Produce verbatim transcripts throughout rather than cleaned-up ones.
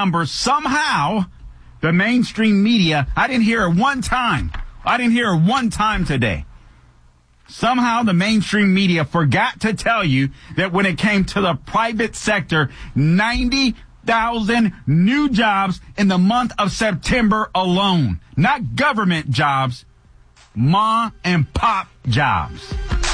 number, somehow the mainstream media, I didn't hear it one time. I didn't hear it one time today. Somehow the mainstream media forgot to tell you that when it came to the private sector, ninety thousand new jobs in the month of September alone. Not government jobs, ma and pop jobs.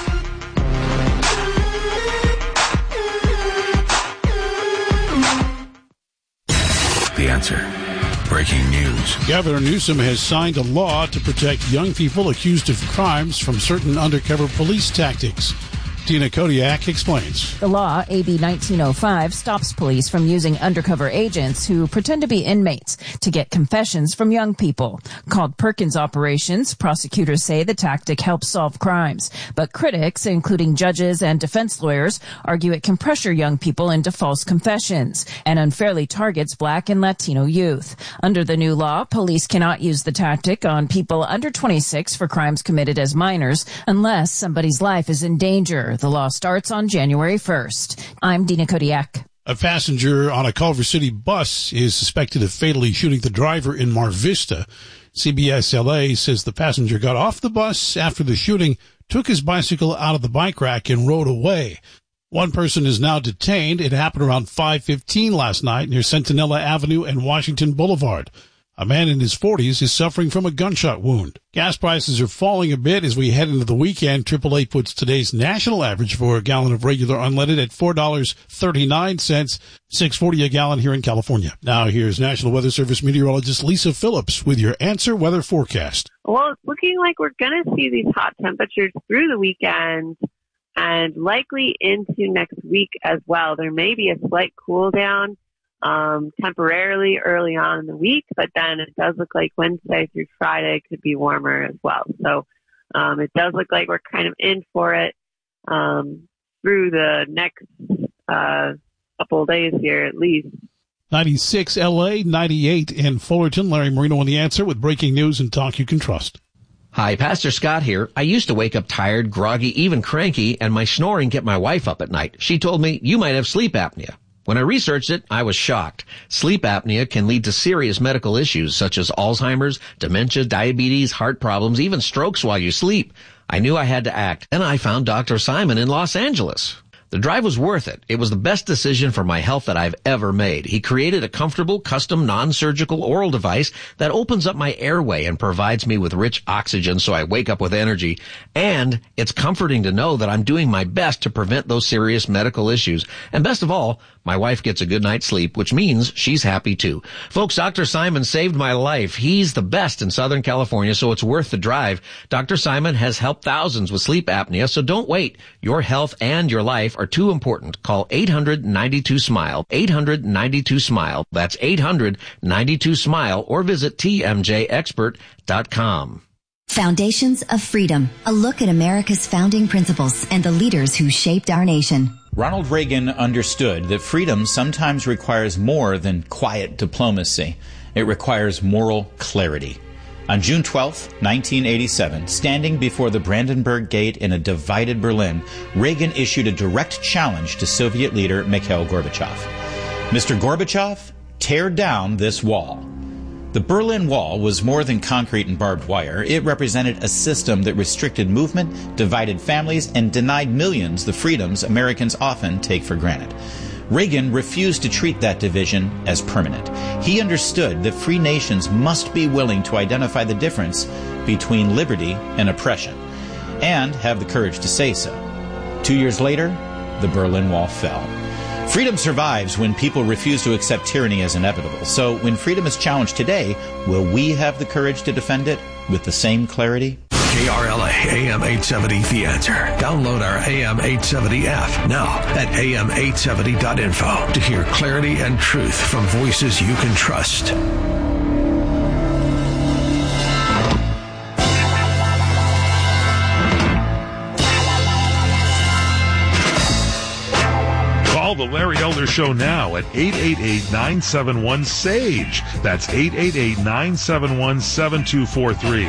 The Answer. Breaking news. Governor Newsom has signed a law to protect young people accused of crimes from certain undercover police tactics. Tina Kodiak explains. The law, A B nineteen oh five, stops police from using undercover agents who pretend to be inmates to get confessions from young people. Called Perkins operations, prosecutors say the tactic helps solve crimes. But critics, including judges and defense lawyers, argue it can pressure young people into false confessions and unfairly targets Black and Latino youth. Under the new law, police cannot use the tactic on people under twenty-six for crimes committed as minors unless somebody's life is in danger. The law starts on January first. I'm Dina Kodiak. A passenger on a Culver City bus is suspected of fatally shooting the driver in Mar Vista. C B S L A says the passenger got off the bus after the shooting, took his bicycle out of the bike rack, and rode away. One person is now detained. It happened around five fifteen last night near Centinela Avenue and Washington Boulevard. A man in his forties is suffering from a gunshot wound. Gas prices are falling a bit as we head into the weekend. triple A puts today's national average for a gallon of regular unleaded at four dollars and thirty-nine cents, six forty a gallon here in California. Now here's National Weather Service meteorologist Lisa Phillips with your Answer Weather forecast. Well, it's looking like we're going to see these hot temperatures through the weekend and likely into next week as well. There may be a slight cool down um, temporarily early on in the week, but then it does look like Wednesday through Friday could be warmer as well. So um, it does look like we're kind of in for it um, through the next uh, couple of days here at least. ninety-six L A, ninety-eight in Fullerton. Larry Marino on The Answer with breaking news and talk you can trust. Hi, Pastor Scott here. I used to wake up tired, groggy, even cranky, and my snoring kept my wife up at night. She told me, you might have sleep apnea. When I researched it, I was shocked. Sleep apnea can lead to serious medical issues such as Alzheimer's, dementia, diabetes, heart problems, even strokes while you sleep. I knew I had to act, and I found Doctor Simon in Los Angeles. The drive was worth it. It was the best decision for my health that I've ever made. He created a comfortable, custom, non-surgical oral device that opens up my airway and provides me with rich oxygen so I wake up with energy. And it's comforting to know that I'm doing my best to prevent those serious medical issues. And best of all, my wife gets a good night's sleep, which means she's happy too. Folks, Doctor Simon saved my life. He's the best in Southern California, so it's worth the drive. Doctor Simon has helped thousands with sleep apnea, so don't wait. Your health and your life are too important. Call eight hundred, ninety-two, SMILE, eight hundred, ninety-two, SMILE. That's eight hundred, ninety-two, SMILE, or visit T M J expert dot com. Foundations of Freedom, a look at America's founding principles and the leaders who shaped our nation. Ronald Reagan understood that freedom sometimes requires more than quiet diplomacy. It requires moral clarity. On June twelfth, nineteen eighty-seven, standing before the Brandenburg Gate in a divided Berlin, Reagan issued a direct challenge to Soviet leader Mikhail Gorbachev. Mister Gorbachev, tear down this wall. The Berlin Wall was more than concrete and barbed wire. It represented a system that restricted movement, divided families, and denied millions the freedoms Americans often take for granted. Reagan refused to treat that division as permanent. He understood that free nations must be willing to identify the difference between liberty and oppression, and have the courage to say so. Two years later, the Berlin Wall fell. Freedom survives when people refuse to accept tyranny as inevitable. So when freedom is challenged today, will we have the courage to defend it with the same clarity? K R L A A M eight seventy The Answer. Download our A M eight seventy app now at A M eight seventy dot info to hear clarity and truth from voices you can trust. Call the Larry Elder Show now at eight eight eight, nine seven one, S A G E. That's eight eight eight, nine seven one, seven two four three.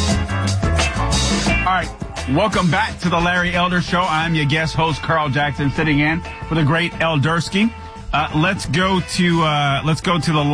All right, welcome back to the Larry Elder Show. I'm your guest host, Carl Jackson, sitting in for the great Eldersky. Uh, let's go to uh, let's go to the